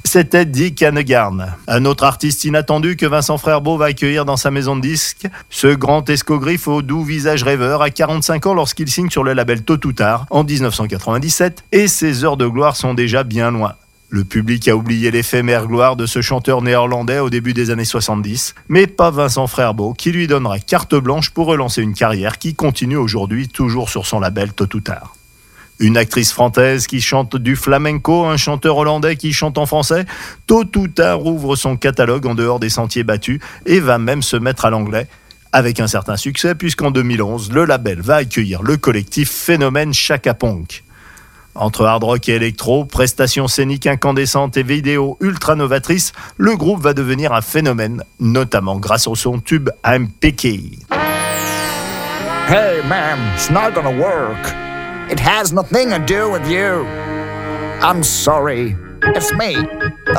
C'était Dick Annegarn, un autre artiste inattendu que Vincent Frerbeau va accueillir dans sa maison de disques. Ce grand escogriffe au doux visage rêveur a 45 ans lorsqu'il signe sur le label Tôt ou Tard en 1997 et ses heures de gloire sont déjà bien loin. Le public a oublié l'éphémère gloire de ce chanteur néerlandais au début des années 70, mais pas Vincent Frerbeau qui lui donnera carte blanche pour relancer une carrière qui continue aujourd'hui toujours sur son label Tôt ou Tard. Une actrice française qui chante du flamenco, un chanteur hollandais qui chante en français, Tôt ou Tard ouvre son catalogue en dehors des sentiers battus et va même se mettre à l'anglais, avec un certain succès puisqu'en 2011, le label va accueillir le collectif Phénomène Chaka Ponk. Entre hard rock et électro, prestations scéniques incandescentes et vidéos ultra novatrices, le groupe va devenir un phénomène, notamment grâce au son tube I'm Picky. Hey ma'am, it's not gonna work. It has nothing to do with you. I'm sorry. It's me.